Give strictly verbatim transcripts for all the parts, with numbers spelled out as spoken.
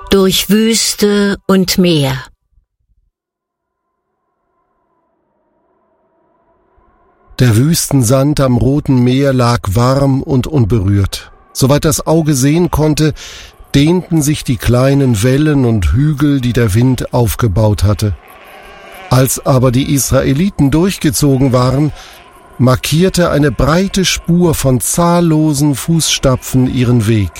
Durch Wüste und Meer. Der Wüstensand am Roten Meer lag warm und unberührt. Soweit das Auge sehen konnte, dehnten sich die kleinen Wellen und Hügel, die der Wind aufgebaut hatte. Als aber die Israeliten durchgezogen waren, markierte eine breite Spur von zahllosen Fußstapfen ihren Weg.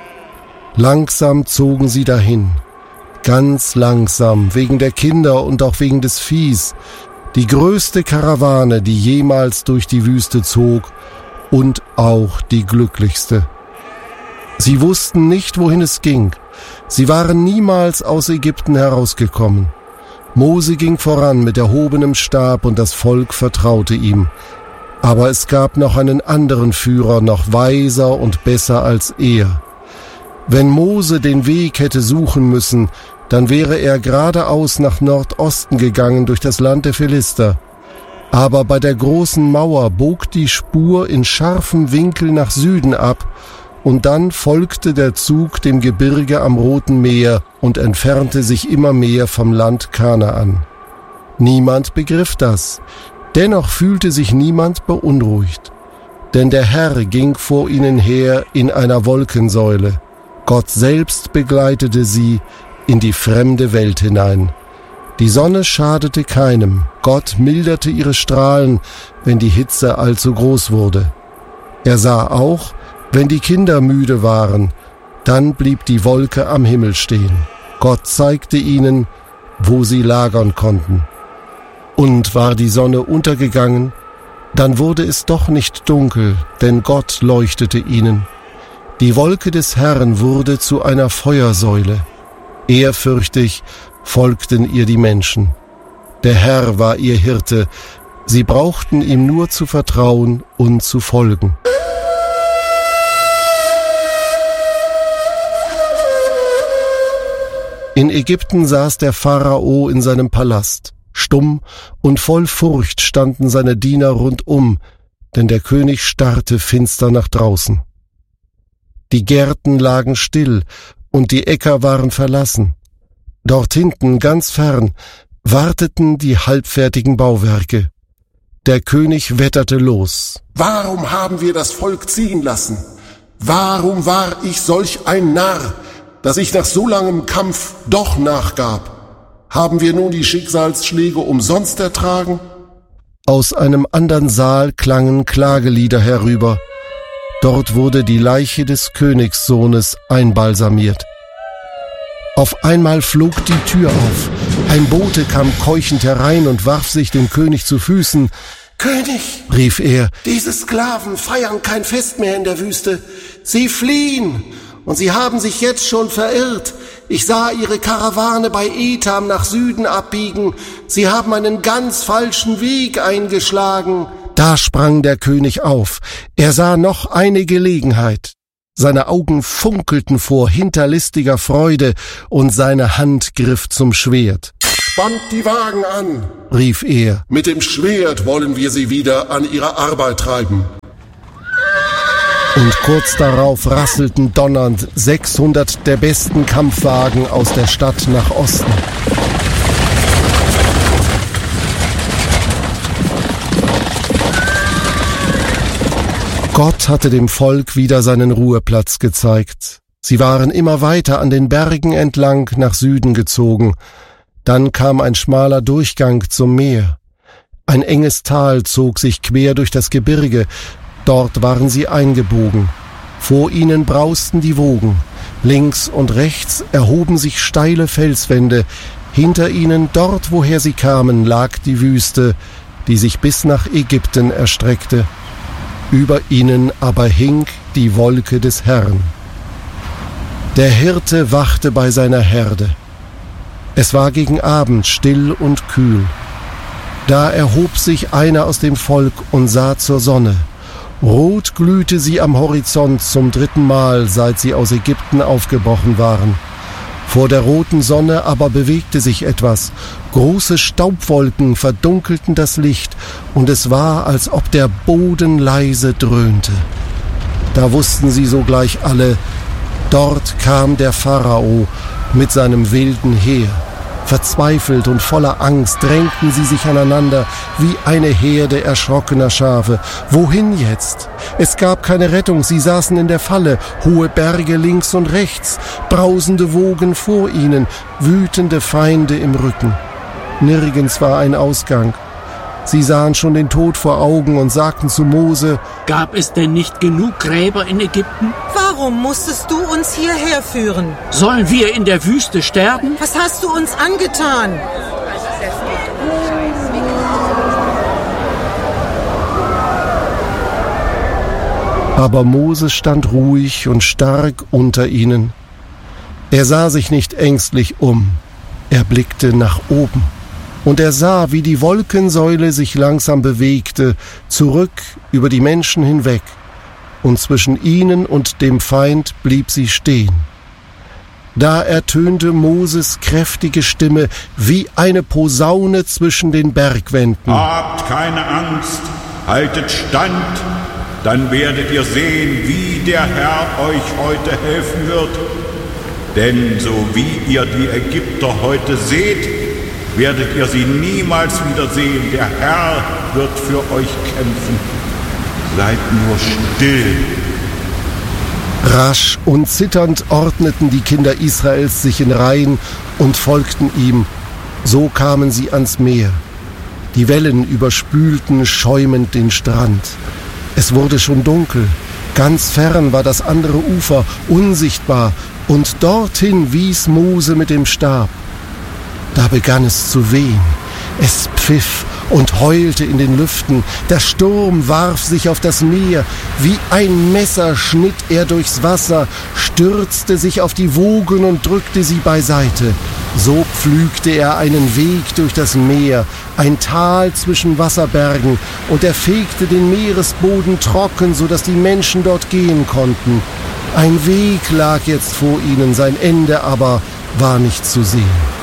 Langsam zogen sie dahin, ganz langsam, wegen der Kinder und auch wegen des Viehs, die größte Karawane, die jemals durch die Wüste zog und auch die glücklichste. Sie wussten nicht, wohin es ging. Sie waren niemals aus Ägypten herausgekommen. Mose ging voran mit erhobenem Stab und das Volk vertraute ihm. Aber es gab noch einen anderen Führer, noch weiser und besser als er. Wenn Mose den Weg hätte suchen müssen, dann wäre er geradeaus nach Nordosten gegangen durch das Land der Philister. Aber bei der großen Mauer bog die Spur in scharfem Winkel nach Süden ab, und dann folgte der Zug dem Gebirge am Roten Meer und entfernte sich immer mehr vom Land Kanaan. Niemand begriff das, dennoch fühlte sich niemand beunruhigt, denn der Herr ging vor ihnen her in einer Wolkensäule. Gott selbst begleitete sie in die fremde Welt hinein. Die Sonne schadete keinem, Gott milderte ihre Strahlen, wenn die Hitze allzu groß wurde. Er sah auch, wenn die Kinder müde waren, dann blieb die Wolke am Himmel stehen. Gott zeigte ihnen, wo sie lagern konnten. Und war die Sonne untergegangen, dann wurde es doch nicht dunkel, denn Gott leuchtete ihnen. Die Wolke des Herrn wurde zu einer Feuersäule. Ehrfürchtig folgten ihr die Menschen. Der Herr war ihr Hirte. Sie brauchten ihm nur zu vertrauen und zu folgen. In Ägypten saß der Pharao in seinem Palast. Stumm und voll Furcht standen seine Diener rundum, denn der König starrte finster nach draußen. Die Gärten lagen still und die Äcker waren verlassen. Dort hinten, ganz fern, warteten die halbfertigen Bauwerke. Der König wetterte los. Warum haben wir das Volk ziehen lassen? Warum war ich solch ein Narr, dass ich nach so langem Kampf doch nachgab? Haben wir nun die Schicksalsschläge umsonst ertragen? Aus einem anderen Saal klangen Klagelieder herüber. Dort wurde die Leiche des Königssohnes einbalsamiert. Auf einmal flog die Tür auf. Ein Bote kam keuchend herein und warf sich dem König zu Füßen. »König«, rief er, »diese Sklaven feiern kein Fest mehr in der Wüste. Sie fliehen, und sie haben sich jetzt schon verirrt. Ich sah ihre Karawane bei Etam nach Süden abbiegen. Sie haben einen ganz falschen Weg eingeschlagen.« Da sprang der König auf. Er sah noch eine Gelegenheit. Seine Augen funkelten vor hinterlistiger Freude und seine Hand griff zum Schwert. »Spannt die Wagen an«, rief er. »Mit dem Schwert wollen wir sie wieder an ihre Arbeit treiben.« Und kurz darauf rasselten donnernd sechshundert der besten Kampfwagen aus der Stadt nach Osten. Gott hatte dem Volk wieder seinen Ruheplatz gezeigt. Sie waren immer weiter an den Bergen entlang nach Süden gezogen. Dann kam ein schmaler Durchgang zum Meer. Ein enges Tal zog sich quer durch das Gebirge. Dort waren sie eingebogen. Vor ihnen brausten die Wogen. Links und rechts erhoben sich steile Felswände. Hinter ihnen, dort woher sie kamen, lag die Wüste, die sich bis nach Ägypten erstreckte. Über ihnen aber hing die Wolke des Herrn. Der Hirte wachte bei seiner Herde. Es war gegen Abend still und kühl. Da erhob sich einer aus dem Volk und sah zur Sonne. Rot glühte sie am Horizont zum dritten Mal, seit sie aus Ägypten aufgebrochen waren. Vor der roten Sonne aber bewegte sich etwas. Große Staubwolken verdunkelten das Licht, und es war, als ob der Boden leise dröhnte. Da wussten sie sogleich alle, dort kam der Pharao mit seinem wilden Heer. Verzweifelt und voller Angst drängten sie sich aneinander wie eine Herde erschrockener Schafe. Wohin jetzt? Es gab keine Rettung, sie saßen in der Falle, hohe Berge links und rechts, brausende Wogen vor ihnen, wütende Feinde im Rücken. Nirgends war ein Ausgang. Sie sahen schon den Tod vor Augen und sagten zu Mose: Gab es denn nicht genug Gräber in Ägypten? Warum musstest du uns hierher führen? Sollen wir in der Wüste sterben? Was hast du uns angetan? Aber Mose stand ruhig und stark unter ihnen. Er sah sich nicht ängstlich um. Er blickte nach oben. Und er sah, wie die Wolkensäule sich langsam bewegte, zurück über die Menschen hinweg, und zwischen ihnen und dem Feind blieb sie stehen. Da ertönte Moses kräftige Stimme wie eine Posaune zwischen den Bergwänden. Habt keine Angst, haltet stand, dann werdet ihr sehen, wie der Herr euch heute helfen wird. Denn so wie ihr die Ägypter heute seht, werdet ihr sie niemals wiedersehen. Der Herr wird für euch kämpfen. Seid nur still. Rasch und zitternd ordneten die Kinder Israels sich in Reihen und folgten ihm. So kamen sie ans Meer. Die Wellen überspülten schäumend den Strand. Es wurde schon dunkel. Ganz fern war das andere Ufer, unsichtbar, und dorthin wies Mose mit dem Stab. Da begann es zu wehen. Es pfiff und heulte in den Lüften. Der Sturm warf sich auf das Meer. Wie ein Messer schnitt er durchs Wasser, stürzte sich auf die Wogen und drückte sie beiseite. So pflügte er einen Weg durch das Meer, ein Tal zwischen Wasserbergen, und er fegte den Meeresboden trocken, so dass die Menschen dort gehen konnten. Ein Weg lag jetzt vor ihnen, sein Ende aber war nicht zu sehen.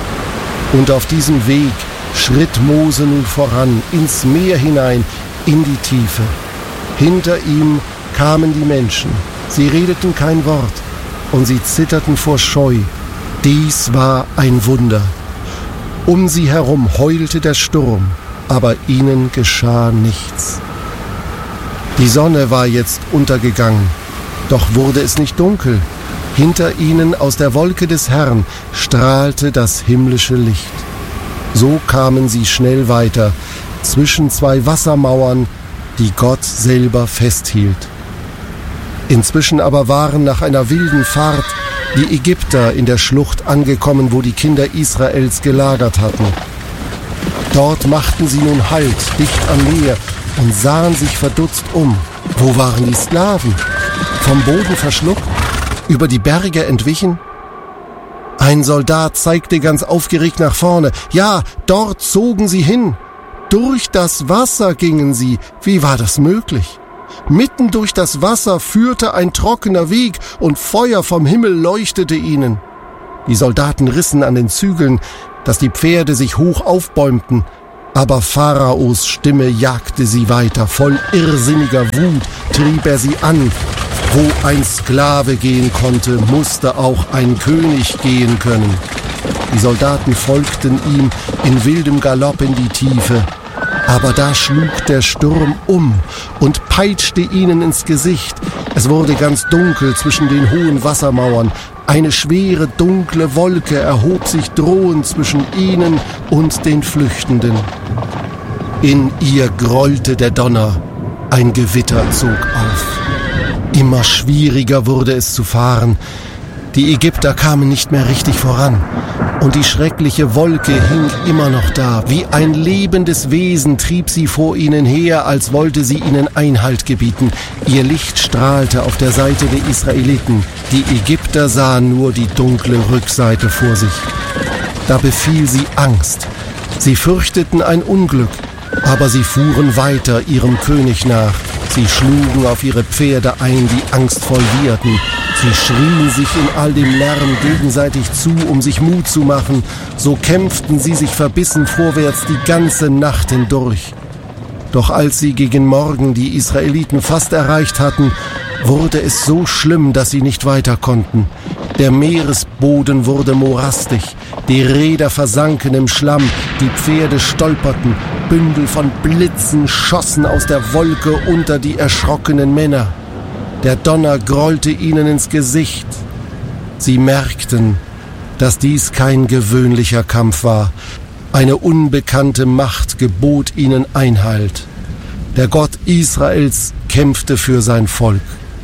Und auf diesem Weg schritt Mose nun voran, ins Meer hinein, in die Tiefe. Hinter ihm kamen die Menschen. Sie redeten kein Wort und sie zitterten vor Scheu. Dies war ein Wunder. Um sie herum heulte der Sturm, aber ihnen geschah nichts. Die Sonne war jetzt untergegangen, doch wurde es nicht dunkel. Hinter ihnen aus der Wolke des Herrn strahlte das himmlische Licht. So kamen sie schnell weiter, zwischen zwei Wassermauern, die Gott selber festhielt. Inzwischen aber waren nach einer wilden Fahrt die Ägypter in der Schlucht angekommen, wo die Kinder Israels gelagert hatten. Dort machten sie nun Halt, dicht am Meer, und sahen sich verdutzt um. Wo waren die Sklaven? Vom Boden verschluckt? Über die Berge entwichen? Ein Soldat zeigte ganz aufgeregt nach vorne. Ja, dort zogen sie hin. Durch das Wasser gingen sie. Wie war das möglich? Mitten durch das Wasser führte ein trockener Weg und Feuer vom Himmel leuchtete ihnen. Die Soldaten rissen an den Zügeln, dass die Pferde sich hoch aufbäumten. Aber Pharaos Stimme jagte sie weiter. Voll irrsinniger Wut trieb er sie an. Wo ein Sklave gehen konnte, musste auch ein König gehen können. Die Soldaten folgten ihm in wildem Galopp in die Tiefe. Aber da schlug der Sturm um und peitschte ihnen ins Gesicht. Es wurde ganz dunkel zwischen den hohen Wassermauern. Eine schwere, dunkle Wolke erhob sich drohend zwischen ihnen und den Flüchtenden. In ihr grollte der Donner. Ein Gewitter zog auf. Immer schwieriger wurde es zu fahren. Die Ägypter kamen nicht mehr richtig voran. Und die schreckliche Wolke hing immer noch da. Wie ein lebendes Wesen trieb sie vor ihnen her, als wollte sie ihnen Einhalt gebieten. Ihr Licht strahlte auf der Seite der Israeliten. Die Ägypter sahen nur die dunkle Rückseite vor sich. Da befiel sie Angst. Sie fürchteten ein Unglück, aber sie fuhren weiter ihrem König nach. Sie schlugen auf ihre Pferde ein, die angstvoll wieherten. Sie schrien sich in all dem Lärm gegenseitig zu, um sich Mut zu machen. So kämpften sie sich verbissen vorwärts die ganze Nacht hindurch. Doch als sie gegen Morgen die Israeliten fast erreicht hatten, wurde es so schlimm, dass sie nicht weiter konnten. Der Meeresboden wurde morastig, die Räder versanken im Schlamm, die Pferde stolperten, Bündel von Blitzen schossen aus der Wolke unter die erschrockenen Männer. Der Donner grollte ihnen ins Gesicht. Sie merkten, dass dies kein gewöhnlicher Kampf war. Eine unbekannte Macht gebot ihnen Einhalt. Der Gott Israels kämpfte für sein Volk.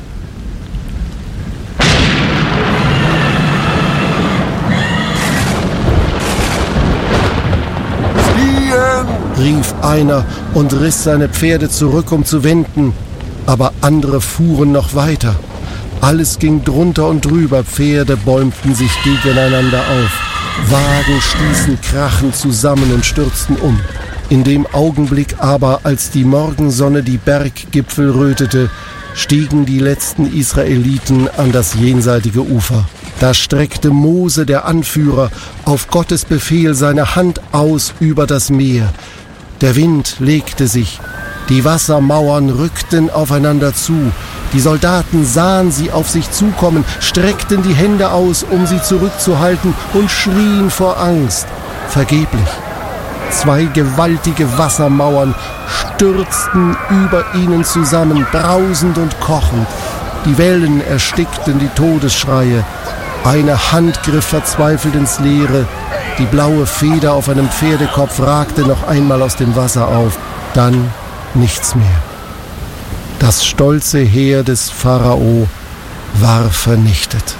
Rief einer und riss seine Pferde zurück, um zu wenden. Aber andere fuhren noch weiter. Alles ging drunter und drüber, Pferde bäumten sich gegeneinander auf. Wagen stießen krachend zusammen und stürzten um. In dem Augenblick aber, als die Morgensonne die Berggipfel rötete, stiegen die letzten Israeliten an das jenseitige Ufer. Da streckte Mose, der Anführer, auf Gottes Befehl seine Hand aus über das Meer. Der Wind legte sich, die Wassermauern rückten aufeinander zu. Die Soldaten sahen sie auf sich zukommen, streckten die Hände aus, um sie zurückzuhalten und schrien vor Angst. Vergeblich. Zwei gewaltige Wassermauern stürzten über ihnen zusammen, brausend und kochend. Die Wellen erstickten die Todesschreie. Eine Hand griff verzweifelt ins Leere. Die blaue Feder auf einem Pferdekopf ragte noch einmal aus dem Wasser auf. Dann nichts mehr. Das stolze Heer des Pharao war vernichtet.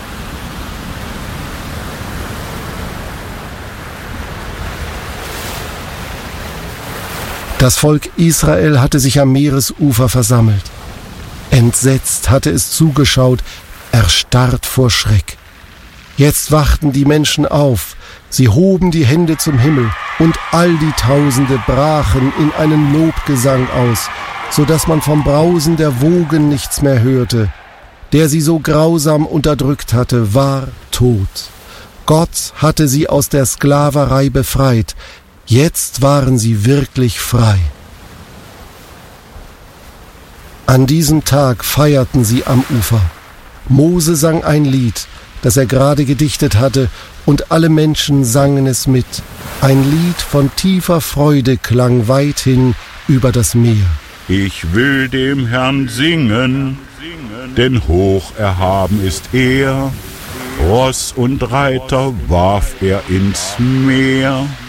Das Volk Israel hatte sich am Meeresufer versammelt. Entsetzt hatte es zugeschaut, erstarrt vor Schreck. Jetzt wachten die Menschen auf, sie hoben die Hände zum Himmel, und all die Tausende brachen in einen Lobgesang aus, so dass man vom Brausen der Wogen nichts mehr hörte. Der sie so grausam unterdrückt hatte, war tot. Gott hatte sie aus der Sklaverei befreit. Jetzt waren sie wirklich frei. An diesem Tag feierten sie am Ufer. Mose sang ein Lied, das er gerade gedichtet hatte, und alle Menschen sangen es mit. Ein Lied von tiefer Freude klang weithin über das Meer. Ich will dem Herrn singen, denn hoch erhaben ist er. Ross und Reiter warf er ins Meer.